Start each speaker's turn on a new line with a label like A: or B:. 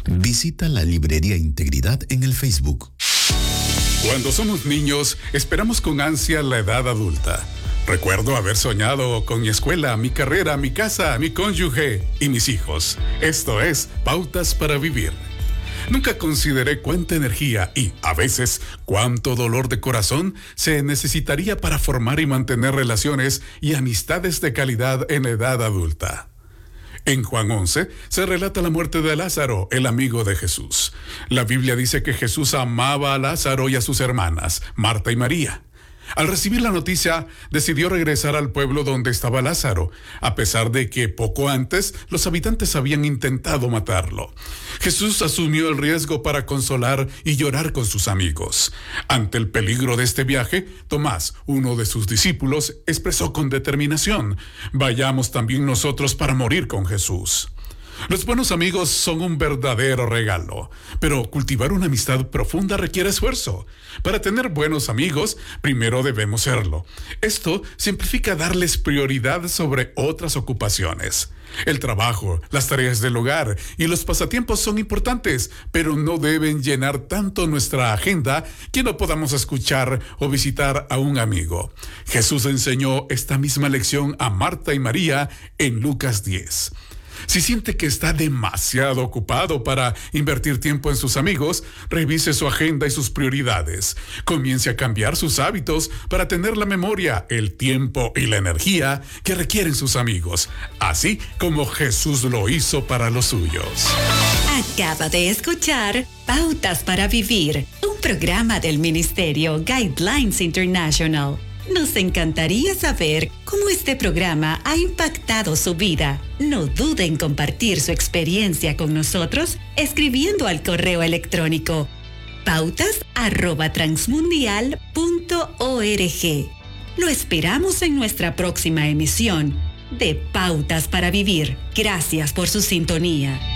A: Visita la Librería Integridad en el Facebook.
B: Cuando somos niños, esperamos con ansia la edad adulta. Recuerdo haber soñado con mi escuela, mi carrera, mi casa, mi cónyuge y mis hijos. Esto es Pautas para Vivir. Nunca consideré cuánta energía y, a veces, cuánto dolor de corazón se necesitaría para formar y mantener relaciones y amistades de calidad en edad adulta. En Juan 11 se relata la muerte de Lázaro, el amigo de Jesús. La Biblia dice que Jesús amaba a Lázaro y a sus hermanas, Marta y María. Al recibir la noticia, decidió regresar al pueblo donde estaba Lázaro, a pesar de que poco antes los habitantes habían intentado matarlo. Jesús asumió el riesgo para consolar y llorar con sus amigos. Ante el peligro de este viaje, Tomás, uno de sus discípulos, expresó con determinación: vayamos también nosotros para morir con Jesús. Los buenos amigos son un verdadero regalo, pero cultivar una amistad profunda requiere esfuerzo. Para tener buenos amigos, primero debemos serlo. Esto simplifica darles prioridad sobre otras ocupaciones. El trabajo, las tareas del hogar y los pasatiempos son importantes, pero no deben llenar tanto nuestra agenda que no podamos escuchar o visitar a un amigo. Jesús enseñó esta misma lección a Marta y María en Lucas 10. Si siente que está demasiado ocupado para invertir tiempo en sus amigos, revise su agenda y sus prioridades. Comience a cambiar sus hábitos para tener la memoria, el tiempo y la energía que requieren sus amigos, así como Jesús lo hizo para los suyos.
C: Acaba de escuchar Pautas para Vivir, un programa del Ministerio Guidelines International. Nos encantaría saber cómo este programa ha impactado su vida. No dude en compartir su experiencia con nosotros escribiendo al correo electrónico pautas@transmundial.org. Lo esperamos en nuestra próxima emisión de Pautas para Vivir. Gracias por su sintonía.